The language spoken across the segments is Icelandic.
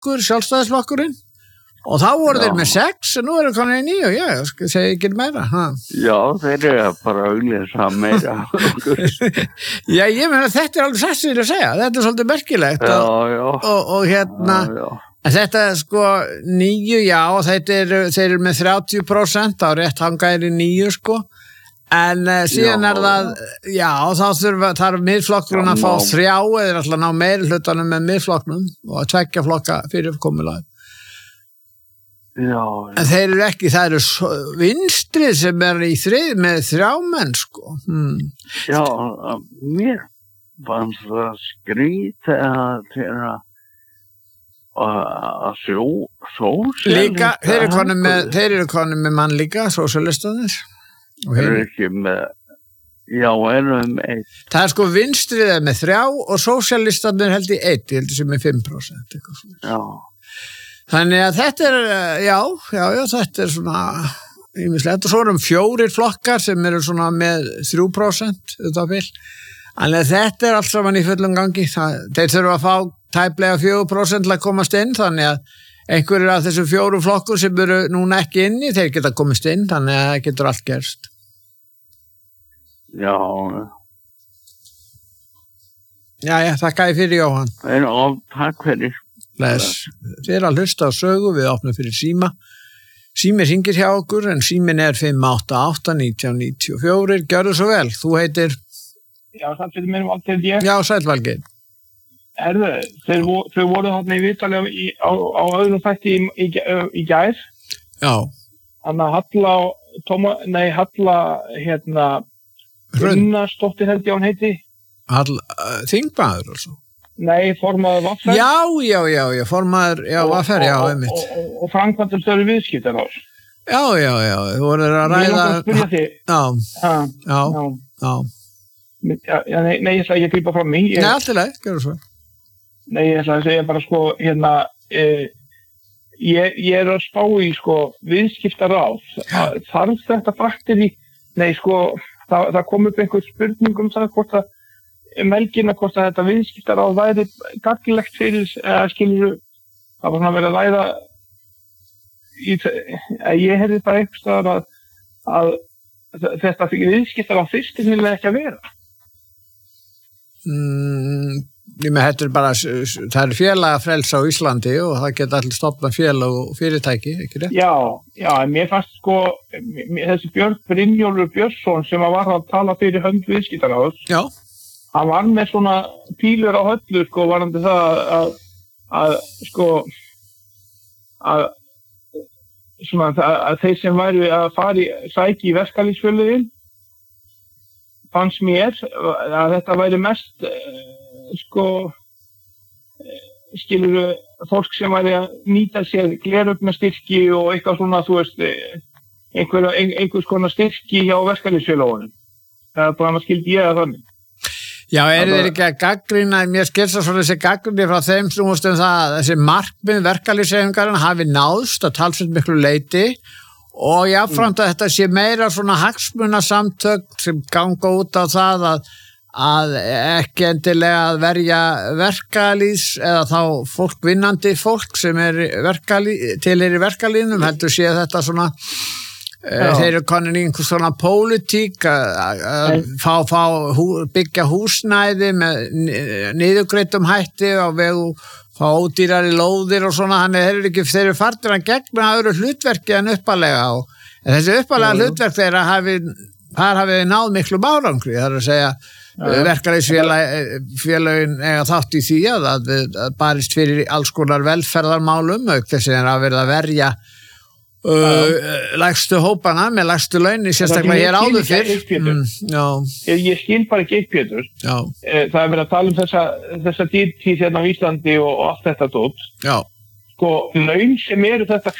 flokkur, sjálfstæðisflokkurinn og þá voru þeir með 6 og nú eru komin í 9 ég segi ekki meira Já, þeir eru bara auglýsa meira Já, ég meina þetta alveg satt sem ég að segja, þetta svolítið merkilegt og hérna en þetta sko 9, já, þeir eru með 30% á rétt hangaðir í 9 sko en síðan það, já, þá þarf miðflokkurinn að fá 3 eða alltaf ná meiri hlutanum með miðflokknum og 2 flokka fyrirkomulag Já. En þeir eru ekki, það eru vinstrið sem í þrið með 3 menn sko. Já, mér fannst það skrýta að sósíalistar líka, þeir eru konum með mann líka, sósíalistanir Þeir eru ekki með Já, erum 1 Það sko vinstrið með 3 og sósíalistanir held í 1, ég held sem er 5% Já Þannig að þetta já, þetta svona ýmislegt og svo erum 4 flokkar sem eru svona með 3% utabil. Þannig að þetta allt saman í fullum gangi. Þeir þurfa að fá tæplega 4% til að komast inn, þannig að einhverjir af þessum 4 flokkur sem eru núna ekki inni, þeir geta komist inn, þannig að það getur allt gerst. Já. Já, þakka ég fyrir Jóhann. Takk fyrir. Þið að hlusta á sögu, við opnum fyrir síma hringir hjá okkur en símin 588-1994 gjörðu svo vel, þú heitir Já, sætfyrir mér Valgeir ég Já, sæll Valgeir þau voru þarna í viðtali á öðrum þætti í gær Já Þannig að Halla Gunnarsdóttir held ég hún heiti Þingmaður og svo Nei, formaður Vaffer. Já, formaður, Vaffer, já, einmitt. Og framkvæmdastjóri viðskiptaráðs. Já, þú voruð að ræða. Ég langar að spyrja þig. Já. Nei, ég ætla ekki að grípa frá mig. Nei, allt í lagi, gjörðu svo. Nei, ég ætla að segja bara sko, ég er að spá í sko viðskiptaráð. Þarf þetta faktir í, nei sko, það kom upp einhver spurning það hvort að helgina hvort að þetta viðskiptaráð væri gagnlegt fyrir skilur það var svona verið að ræða ég heyrði bara einhvers staðar að þetta viðskiptaráð fyrstinnilega ekki að vera Ég með þetta bara það er félagafrelsi á Íslandi og það geta allir stofnað félag og fyrirtæki, ekki rétt? Já, en mér fannst sko þessi Björn Brynjólfur Björnsson sem var að tala fyrir hönd viðskiptaráðs Já Hann var með svona pílur á höllu sko varandi það að þeir sem væru að fara sæki í verkalýðsfélögin fannst mér að þetta væri mest skilurðu fólk sem væri að nýta sér gleraugnastyrki og eitthvað svona þú veist einhvers konar styrki hjá verkalýðsfélögunum. Það er bara að skildi ég að þannig. Já, þeir ekki að gaggrina, mér skilst það svona þessi gaggrinni frá þeim snúmust það að þessi markmið verkalýðshreyfingarinnar hafi náðst að talsveit miklu leyti og jafnframt að þetta sé meira svona hagsmunasamtök sem ganga út á það að ekki endilega að verja verkalýðs eða þá vinnandi fólk sem til verkalýðnum heldur sé þetta svona þeir eru konin í einhvers svona pólitík að byggja húsnæði með niðurgreiddum hætti og vegu fá ódýrari lóðir og svona þannig þeir eru farnir að gegna öðru hlutverki en uppalega og þessi uppalega hlutverk þeirra hafi náð miklu árangri það er að segja verkalýðsfélögin eiga þátt í því að barist fyrir alls konar velferðarmálum auk þess að verða að verja lægstu hópana með lægstu launi sérstaklega hér áður fyrr ég skil bara ekki eitt Pétur það er verið að tala um þessa dýrtíð hérna á Íslandi og allt þetta dót sko laun sem eru þetta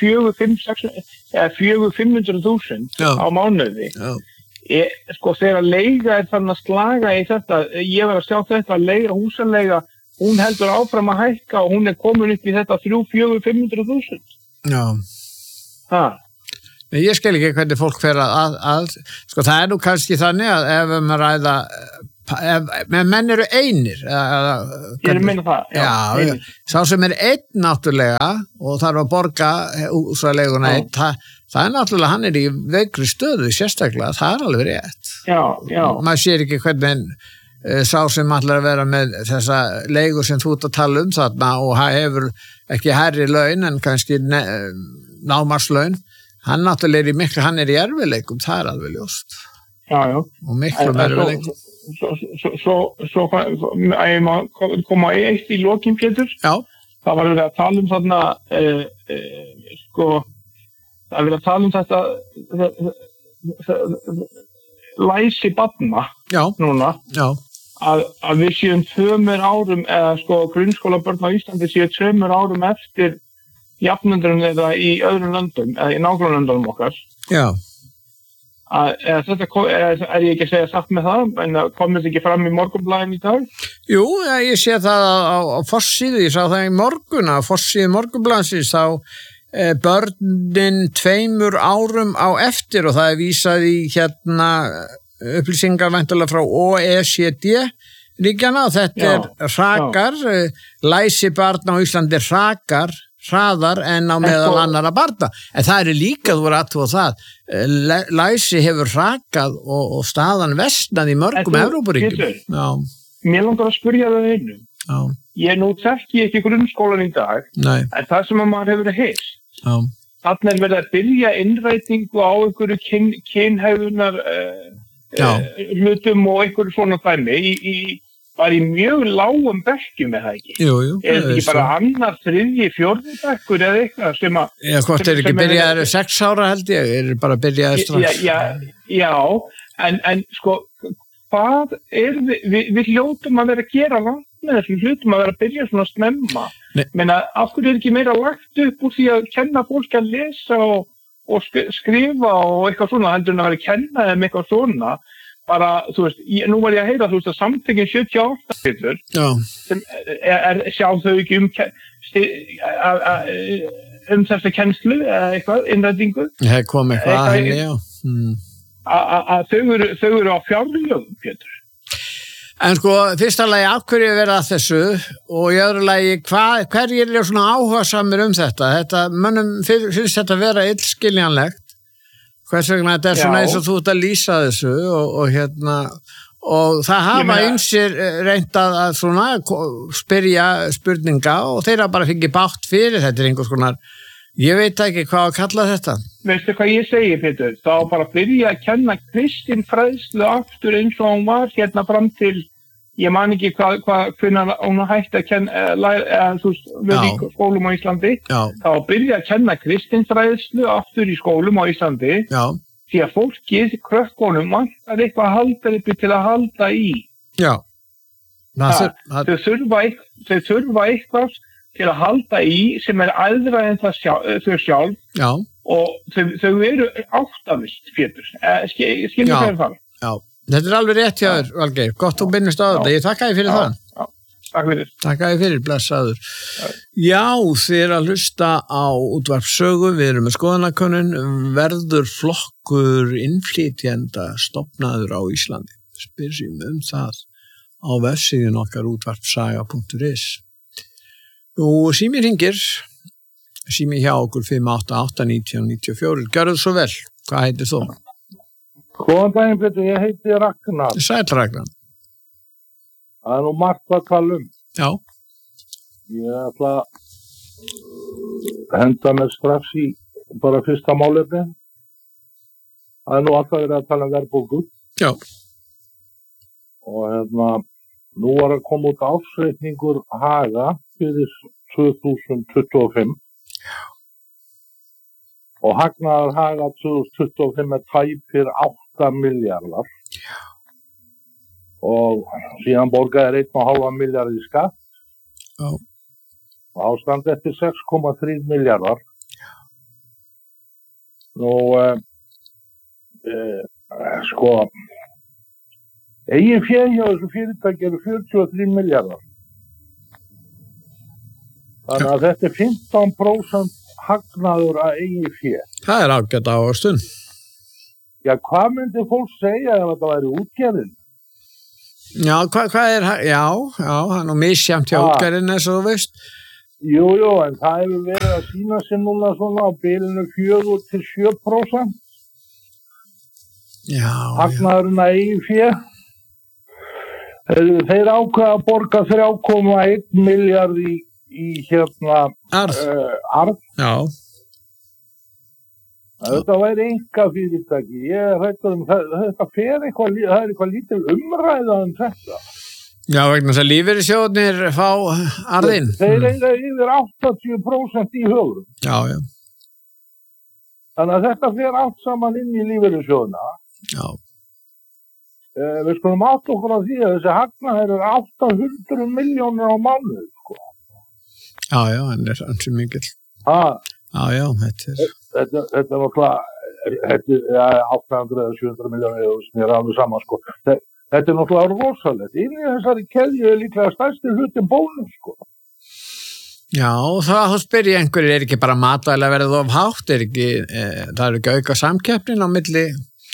400-500.000 á mánuði sko þegar leiga er þannig að slaga í þetta ég var að sjá þetta að leiga húsaleiga hún heldur áfram að hækka og hún er komin upp í þetta 300-500.000 Já Nei, ég skil ekki hvernig fólk fer að sko það er nú kannski þannig að ef ræða menn eru einir Ég meina það, já, sá sem einn náttúrulega og þarf að borga húsaleguna einn, það náttúrulega hann í veikri stöðu sérstaklega, það alveg rétt. Já. Maður sér ekki hvernig sá sem ætlar að vera með þessa leigu sem þú ert að tala þarna og hefur ekki hærri laun en kannski námarslaun, hann náttúrulega hann í erfiðleikum, það alveg ljóst. Já. Og miklu erfiðleikum. Svo ég má koma eitt í lokin, Pétur. Já. Það var verið að tala þarna það var verið að tala þetta læsi barna núna. Já. Að við séum 2 árum eða grunnskólabörn á Íslandi séu 2 árum eftir jafnöldrum eða í öðrum löndum eða í nágrannalöndunum okkar. Já. Þetta ég ekki að segja satt með það, en kom þetta ekki fram í Morgunblaðinu í dag? Jú, ég sé það á forsíðu, ég sá það í morgun, á forsíðu Morgunblaðsins, þá börnin 2 árum á eftir og það vísað í upplýsingar væntanlega frá OECD ríkjana og þetta hrakar, læsi barna á Íslandi hraðar en á meðal annara barna. En það líka, þú voru aðtúa það, læsi hefur hrakað og staðan vestnað í mörgum Evrópuríkjum. Mér langar að spyrja það einu. Ég nú þekki ekki grunnskólan í dag, en það sem maður hefur heyrt. Þarna verið að byrja innrætingu á einhverju kynhegðunar hlutum og einhverju svona dæmi var í mjög lágum bekkjum með það ekki. Jú. Þetta ekki bara 2., 3., 4. bekkur eða eitthvað sem að... Já, hvort ekki byrjaður 6 ára held ég, bara byrjaður strax. Já, en hvað við hljótum að vera að gera langt með þessum hlutum að vera að byrja svona snemma. Menna, af hverju ekki meira lagt upp úr því að kenna fólk að lesa og skrifa og eitthvað svona, heldur en að vera að kenna þeim eitthvað svona. Bara, þú veist, nú var ég að heyra, þú veist, að samtökin 78 Pétur, sem sjá þau ekki þessa kennslu eða eitthvað, innrætingu. Það kom eitthvað að henni, já. Að þau eru á fjárlögum, Pétur. En fyrsta lagi, af hverju verið að þessu og í öðru lagi, hverjir eru svona áhugasamir þetta? Mönnum finnst þetta vera illskiljanlegt. Hvers vegna þetta svona eins og þú ert að lýsa þessu og það hafa einsir reynt að svona spyrja spurninga og þeirra bara fengið bátt fyrir þetta einhvers konar, ég veit ekki hvað að kalla þetta. Veistu hvað ég segi, Pétur? Þá bara byrja að kenna kristinfræðslu aftur eins og hún var fram til, ég man ekki hvenær hún hætti að kenna við í skólum á Íslandi. Þá byrja að kenna kristinfræðslu aftur í skólum á Íslandi. Því að fólkið, krökkunum, vantar eitthvað að halda uppi til að halda í. Já. Þau þurfa eitthvað til að halda í sem æðra en þau sjálf. Já. Og þau eru áttavist, Pétur. Skiljum þegar það. Já. Þetta alveg rétt hjá þér, Valgeir. Gott þú minnist á þetta. Ég þakka þér fyrir það. Takk fyrir. Takk fyrir, blessaður. Já, þið að hlusta á Útvarp Sögu. Við erum með skoðanakönnun. Verður flokkur innflytjenda stofnaður á Íslandi? Spyrjum það á vefsíðun okkar útvarpsaga.is. Og sími hringir. Sími hjá okkur 588-1994. Gjörðu svo vel. Hvað heitir þú? Góðan daginn, Pétur, ég heiti Ragnar. Sæll Ragnar. Það nú margt að tala Já. Ég ætla að henda mér strax í bara fyrsta málefni. Það nú alltaf verið að tala verðbólgu. Já. Og nú var að koma út ársreikningur Haga fyrir 2025. Já. Og hagnaður Haga 2025 tæpir 8 milljarðar. Já. Og síðan borgaði 1,5 milljarð í skatt. Já. Og ástand eftir 6,3 milljarðar. Já. Nú, eigin fé hjá þessu fyrirtæki eru 43 milljarðar. Þannig að þetta 15% hagnaður að eigin fé. Það ágætt ávöxtun. Já, hvað myndi fólk segja ef þetta væri útgerðin? Já, hvað já, það er nú misjæmt hjá útgerðinni eins og þú veist. Jú, en það hefur verið að sýna sér núna svona á bilinu 4-7%. Já. Hagnaðurinn að eigin fé. Þeir ákveða að borga 3,1 milljarð í arð. Já. Þetta væri einkafyrirtæki. Ég er hræddur þetta fer eitthvað, það er eitthvað lítil umræða þetta. Já, vegna þess að lífeyrissjóðirnir fá arðinn. Þeir eiga yfir 80% í höfum. Já. Þannig að þetta fer allt saman inn í lífeyrissjóðina. Já. Við skulum átt okkur á því að þessi hagnaður er 800 milljónir á mánuði, sko. Já, hann er ansi mikill. Já, Þetta er náttúrulega 800 eða 700 milljónir sem er alveg saman, sko. Þetta er náttúrulega rosalegt. Inn í þessari keðju er líklega stærsti hlutin bónus, sko. Já, þá spyr ég einhverjir, er ekki bara matvæli verið of hátt? Það er ekki auka samkeppnin á milli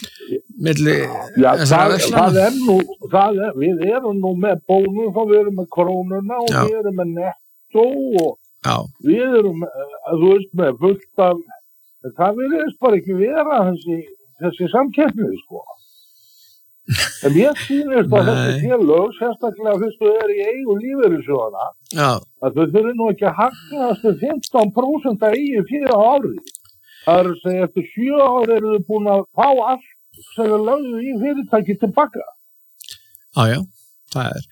þessara verslana? Við erum nú með bónus og við erum með krónuna og við erum með nettó og við erum, þú veist, með fullt af, það virðist bara ekki vera þessi samkeppni, sko. En ég sýnist að þessi félög, sérstaklega fyrst þú er í eigu lífeyrissjóðana, að þau þurfi nú ekki að hagnast 15% að eigi fyrir á árið. Það er að segja, eftir 7 ár eru þau búin að fá allt sem þau lögðu í fyrirtæki tilbaka. Já, það er.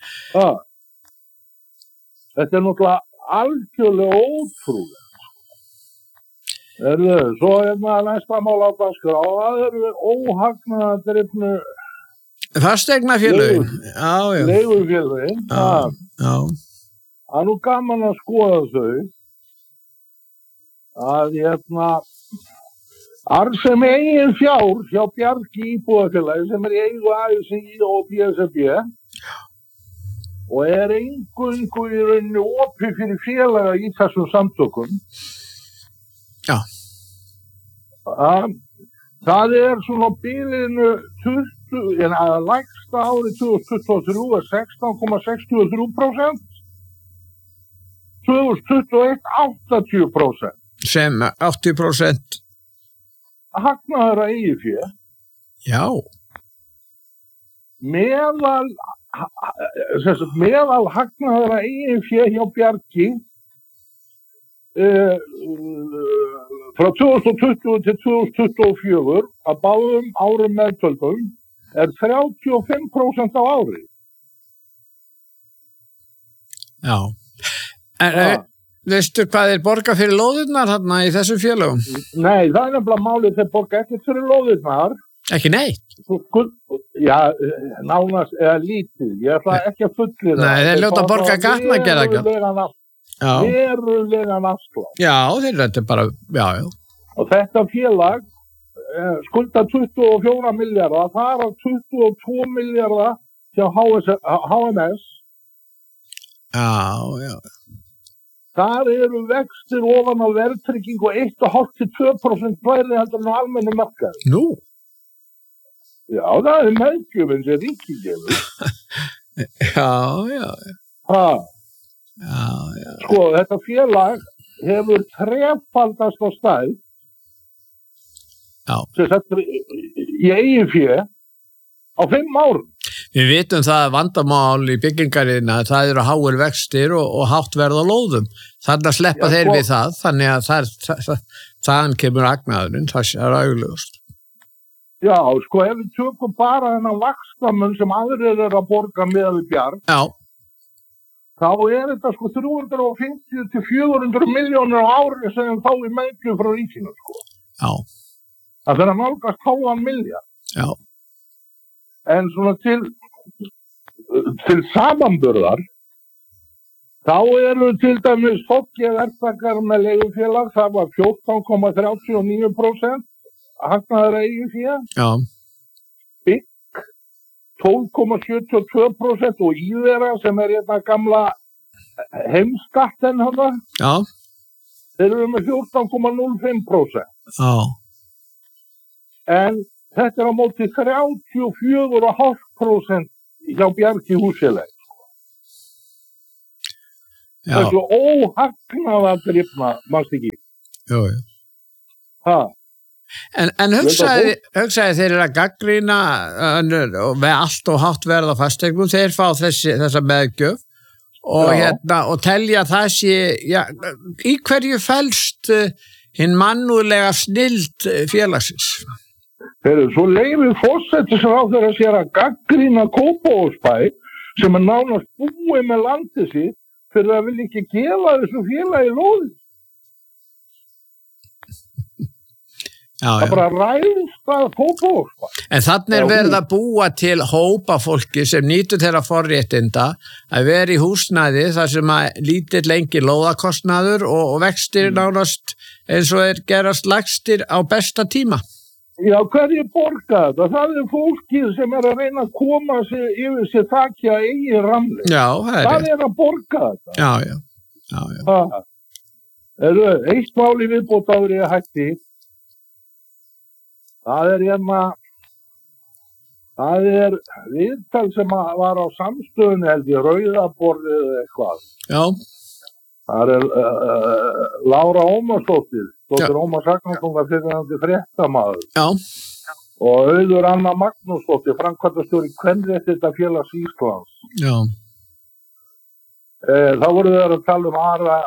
Þetta er náttúrulega algjörlega ótrúlega. Svo næsta mál á dagskrá, það eru óhagnaðardrifnu fasteignafélögin. Leigufélögin. Það er nú gaman að skoða þau að arðsemi eigin fjár hjá Bjargi íbúðafélagi sem er í eigu ASÍ og BSRB og er eingöngu í rauninni opið fyrir félaga í þessum samtökum. Já. Það er svona bilinu 20, en að lægsta árið 2023 er 16,63%, 2021 80%. Sem 80%? Hagnaður að eigi fé. Já. Meðal hagnaður að eigi fé hjá Bjargi frá 2020 til 2024 að báðum árum meðtöldum er 35% á ári. Já. Veistu hvað þeir borga fyrir lóðirnar þarna í þessum félögum? Nei, það er nefnilega málið, þeir borga ekkert fyrir lóðirnar. Ekki neitt? Já, nánast eða lítið. Ég ætla ekki að fullira. Nei, þeir ljóta að borga gatnagerðargjald. Verulegan afslátt. Já, þeir þetta bara, já. Og þetta félag skulda 24 milljarða, það er 22 milljarða hjá HMS. Já. Þar eru vextir ofan á verðtryggingu 1,5-2% fleiri heldur en á almennu markaði. Nú? Já, það er meðgjöfin sem ríkið gefur. Já. Sko, þetta félag hefur þrefaldast á stæð sem settur í eigin fé á 5 árum. Við vitum það vandamál í byggingarina, það eru háir vextir og hátt verð á lóðum. Þannig að sleppa þeir við það, þannig að þaðan kemur hagnaðurinn, það er augljóst. Já, sko, ef við tökum bara þennan vaxtamun sem aðrir eru að borga með við Bjarg, þá er þetta sko 350-400 milljónir á ári sem þá í meðgjöf frá ríkinu, sko. Já. Það fyrir að nálgast 1,5 milljarð. Já. En svona til samanburðar, þá eru til dæmis fólkið með leigufélag, það var 14,39% hagnaður að eigin fé. Já. Bygg 12,72% og Ívera sem er þetta gamla heimskatten hana. Já. Þeir eru með 14,05%. Já. En þetta er á móti 34,5% hjá Bjarki húsfélagi. Þessu óhagnaða drifna, mannst ekki. Jú. En hugsaði þeir að gagnrýna og með allt og hátt verð á fasteignum, þeir fá þessa meðgjöf og telja það sé, í hverju felst hinn mannúðlega snild félagsins? Svo leyfir forsætisráðherra sér að gagnrýna Kópavogsbæ sem nánast búið með landið sitt fyrir að vilja ekki gefa þessu félagi lóðið. Það bara ræðist að Kópavogsbæ. En þannig verið að búa til hópa fólki sem nýtur þeirra forréttinda að vera í húsnæði þar sem að lítill lengi lóðakostnaður og vextir nánast eins og gerast lægstir á besta tíma. Já, hverju borga þetta? Það fólkið sem að reyna að koma yfir sér þakja eigin ramli. Já, það að borga þetta. Já. Eitt máli viðbótaður ég hætti. Það viðtal sem var á samstöðunni held ég, Rauðaborðið eða eitthvað. Já. Það Lára Ómarsdóttir, dóttir Ómars Ragnarssonar fyrrverandi fréttamaður. Já. Og Auður Anna Magnúsdóttir, framkvæmdastjóri Kvenréttindafélags Íslands. Já. Þá voru þeir að tala Ara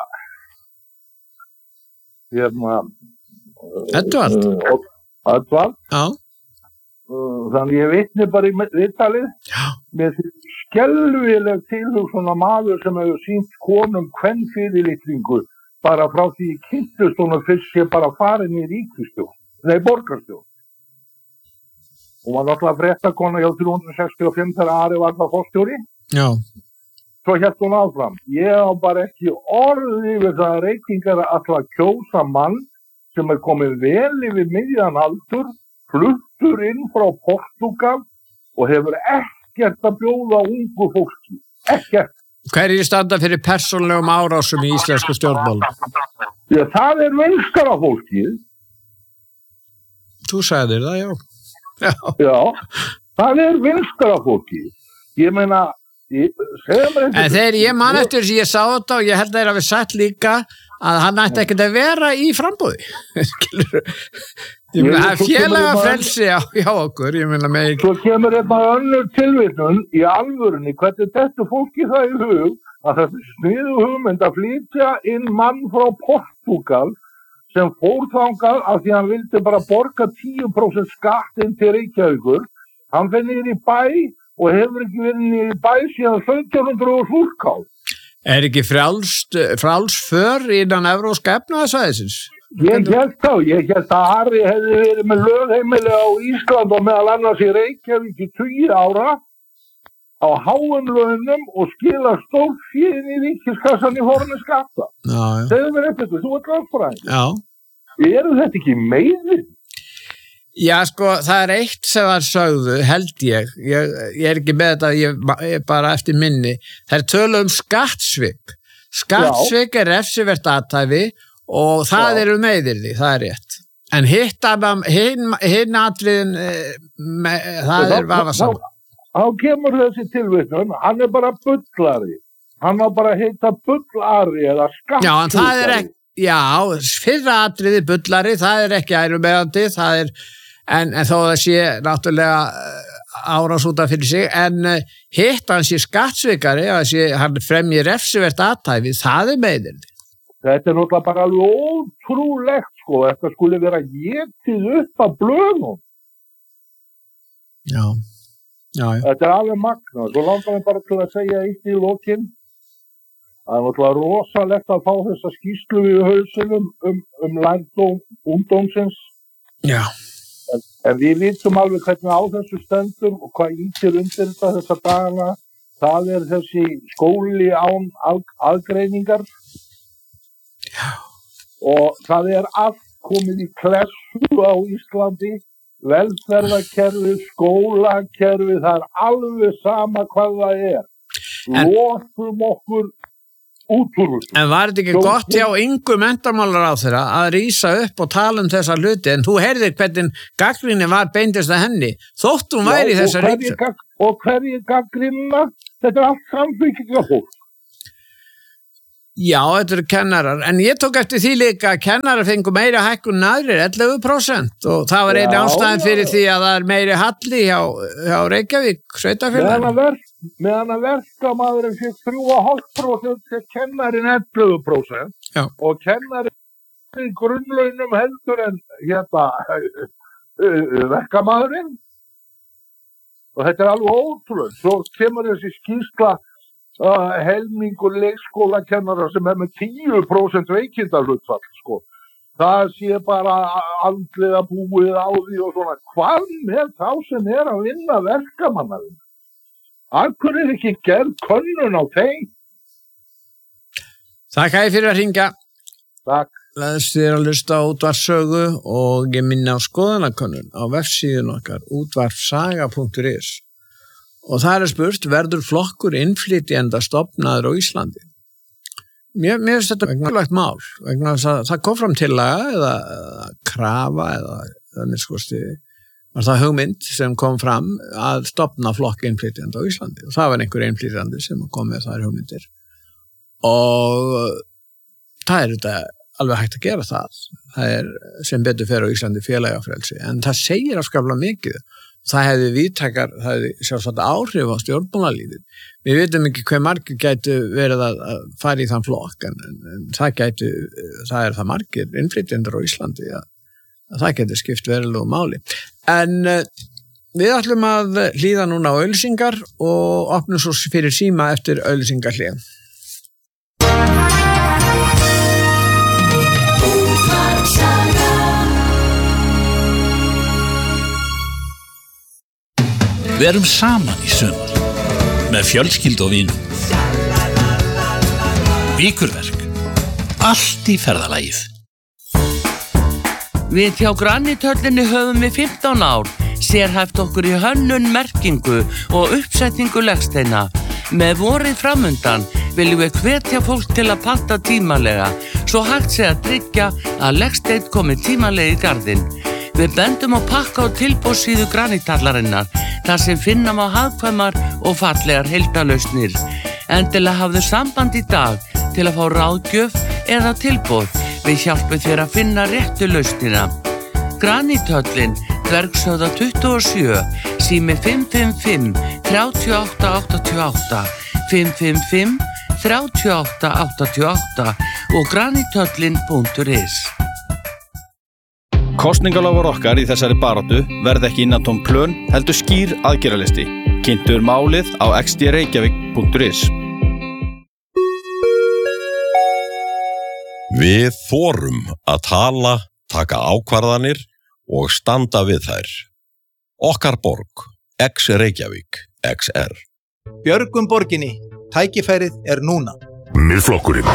Edvard. Já. Þannig ég vitni bara í viðtalið. Já. Með skelfileg tilhugsun að maður sem hefur sýnt konum kvenfyrirlitningu bara frá því kynntust hún fyrst sé bara farin í borgarstjórn. Hún var náttúrulega fréttakona hjá 365 þegar Ari var það forstjóri. Já. Svo hélt hún áfram. Ég á bara ekki orð yfir það að reykingar alltaf kjósa mann sem komið vel yfir miðjan aldur, fluttur inn frá Portúgal og hefur ekkert að bjóða ungu fólki. Ekkert. Hverjir standa fyrir persónulegum árásum í íslensku stjórnmálum? Já, það vinskara fólkið. Þú sagðir það, já. Já, það vinskara fólkið. Ég meina, en þegar ég man eftir þess að ég sá þetta og ég held að þeir hafi sagt líka að hann ætti ekkert að vera í frambúði. Ég meina, það félaga frelsi hjá okkur, ég meina með ekki. Svo kemur önnur tilvitnun í alvörunni, hvernig þetta fólki það í hug að það sniðu hugmynd að flytja inn mann frá Portúgal sem fór þangað af því hann vildi bara borga 10% skatt inn til Reykjavíkur. Hann fer niður í bæ og hefur ekki verið niður í bæ síðan 1700 og slúrkál. Ekki frjáls för innan evrópska efnahagsvæðisins? Ég held að Ari hefði verið með lögheimili á Ísland og meðal annars í Reykjavík í 20 ára á háum launum og skila stórt fé inn í ríkiskassan í formi skatta. Segðu mér eftir þetta, þú ert lögfræðingur. Já. Eru þetta ekki meiðir? Já, sko, það eitt sem það sögðu, held ég er ekki með þetta, ég bara eftir minni, það tölu skattsvik. Skattsvik refsivert athæfi og það eru meiðirði, það rétt. En hinn atriðin, það vafasamt. Þá kemur þessi tilvitnun, hann bara bullari. Hann á bara heita bullari eða skattsvikari. Já, en það ekki, já, fyrra atriði bullari, það ekki ærumegandi, það en þó það sé náttúrulega árás út af fyrir sig, en hitt hann sé skattsvikari, hann fremji refsivert athæfi, það meiðirði. Þetta náttúrulega bara alveg ótrúlegt, sko, þetta skulle vera getið upp af blöðum. Já. Þetta alveg magna, svo langar við bara til að segja eitt í lokinn. Það náttúrulega rosalegt að fá þessa skýrslu við hausinum lærdóm ungdómsins. Já. En við vitum alveg hvernig á þessu stendur og hvað ítir undir þessa dagana. Það þessi skóli án aðgreiningar. Já. Og það allt komið í klessu á Íslandi. Velferðarkerfi, skólakerfi, það alveg sama hvað það Lofum okkur útúrvist. En var þetta ekki gott hjá Ingu menntamálaráðherra að rísa upp og tala þessa hluti, en þú heyrðir hvernig gagnrýni var beindist að henni, þótt hún væri í þessa ríkjum. og hverjir gagnrýna, þetta allt samfylkingarfólk. Já, þetta kennarar, en ég tók eftir því líka að kennarar fengu meiri hækkun en aðrir, 11%, og það var einn ástæðan fyrir því að það halli hjá Reykjavík, sveitafélaginu. Meðan að verkamaðurinn fékk 3,5%, fékk kennarinn 11%, og kennarinn grunnlaunum heldur en verkamaðurinn. Og þetta alveg ótrúlega. Svo kemur þessi skýrsla helmingur leikskólakennara sem með 10% veikindahlutfall, sko. Það sé bara andlega búið á því og svona. Hvað með þá sem að vinna verkamannarinn? Af hverju ekki gerð könnun á þeim? Þakka þér fyrir að hringja. Takk. Leðst þér að hlusta á útvarpssögu og ég minni á skoðanakönnun á vefsíðun okkar útvarpssaga.is. Og það spurt, verður flokkur innflytjenda stofnaður á Íslandi? Mér finnst þetta mikilvægt mál, vegna þess að það kom fram tillaga eða krafa eða þannig skoðstu, var það hugmynd sem kom fram að stofna flokk innflytjenda á Íslandi. Og það var einhver innflytjandi sem kom með þær hugmyndir. Og það þetta alveg hægt að gera það. Það sem betur fer á Íslandi félagafrelsi, en það segir afskaplega mikið. Það hefði sjálfsagt áhrif á stjórnmálalífið. Við vitum ekki hver margir gætu verið að fara í þann flokk, en það það margir innflytjendur á Íslandi að það gæti skipt verulegu máli. En við ætlum að hlýða núna á auglýsingar og opnum svo fyrir síma eftir auglýsingarhlé. Við erum saman í sumar, með fjölskyldu og vinum. Víkurverk, allt í ferðalagið. Við hjá Granithöllinni höfum við 15 ár, sérhæft okkur í hönnun, merkingu og uppsetningu legsteina. Með vorið framundan viljum við hvetja fólk til að panta tímalega, svo hægt sé að tryggja að legsteinn komi tímalega í garðinn. Við bendum á pakka og tilboðssíðu Granithallarinnar, þar sem finna má hagkvæmar og fallegar heildalausnir. Endilega hafðu samband í dag til að fá ráðgjöf eða tilboð. Við hjálpum þér að finna réttu lausnina. Granithöllin, Dvergshöfða 27, sími 555 38 88, 555 38 88 og granithöllin.is. Kosningalofar okkar í þessari baráttu verð ekki innantóm plön, heldur skýr aðgerðalisti. Kynntur málið á xdreykjavik.is. Við þorum að tala, taka ákvarðanir og standa við þær. Okkar borg, X-Reykjavík, XR. Björgum borginni, tækifærið núna. Miðflokkurinn.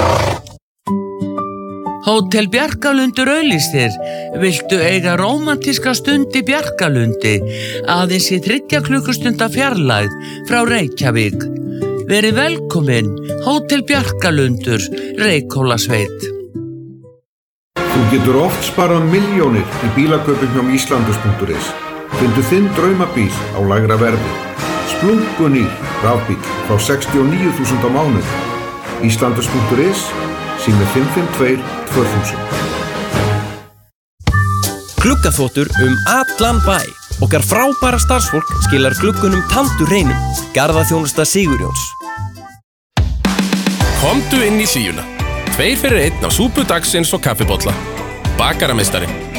Hótel Bjarkalundur auglýsir. Viltu eiga rómantíska stund í Bjarkalundi, aðeins í 3 klukkustunda fjarlægð frá Reykjavík. Verið velkomin, Hótel Bjarkalundur, Reykhólasveit. Þú getur oft sparað milljónir í bílakaupum hjá Íslandus.is. Findu þinn draumabíl á lægra verði. Splunkunýr rafbíl frá 69.000 á mánuði. Íslandus.is, sími 552 2000. Gluggaþvottur allan bæ. Okkar frábæra starfsfólk skilar gluggunum tandur hreinum. Garðaþjónusta Sigurjóns. Komdu inn í Hlíuna. 2 fyrir 1 á súpu dagsins og kaffibolla. Bakarameistari.